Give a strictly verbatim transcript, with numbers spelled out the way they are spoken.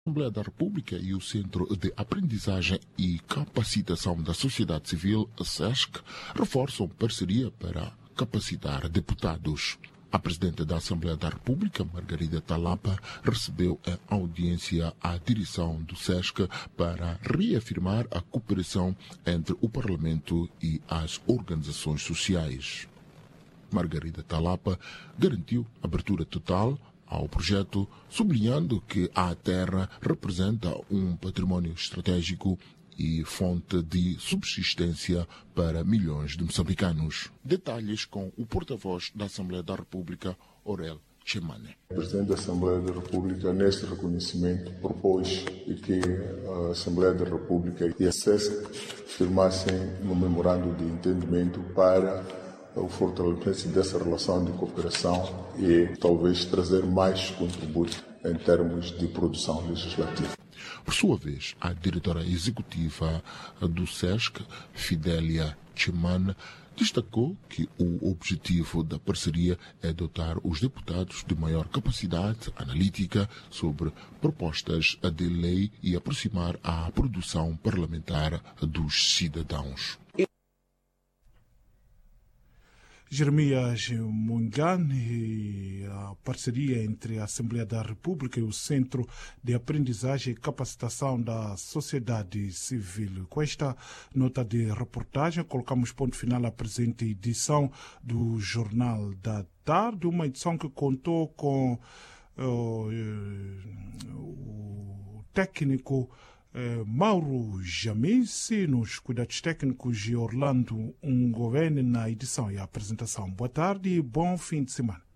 A Assembleia da República e o Centro de Aprendizagem e Capacitação da Sociedade Civil, SESC, reforçam parceria para capacitar deputados. A Presidente da Assembleia da República, Margarida Talapa, recebeu em audiência a direção do SESC para reafirmar a cooperação entre o Parlamento e as organizações sociais. Margarida Talapa garantiu abertura total ao projeto, sublinhando que a terra representa um património estratégico e fonte de subsistência para milhões de moçambicanos. Detalhes com o porta-voz da Assembleia da República, Orel Chemane. O Presidente da Assembleia da República, neste reconhecimento, propôs que a Assembleia da República e a SESC firmassem um memorando de entendimento para o fortalecimento dessa relação de cooperação e talvez trazer mais contributo em termos de produção legislativa. Por sua vez, a diretora executiva do SESC, Fidélia Chemane, destacou que o objetivo da parceria é dotar os deputados de maior capacidade analítica sobre propostas de lei e aproximar a produção parlamentar dos cidadãos. Jeremias Mungane e a parceria entre a Assembleia da República e o Centro de Aprendizagem e Capacitação da Sociedade Civil. Com esta nota de reportagem, colocamos ponto final à presente edição do Jornal da Tarde, uma edição que contou com uh, uh, o técnico Uh, Mauro Jamice, nos cuidados técnicos, e Orlando Ungovene na edição e apresentação. Boa tarde e bom fim de semana.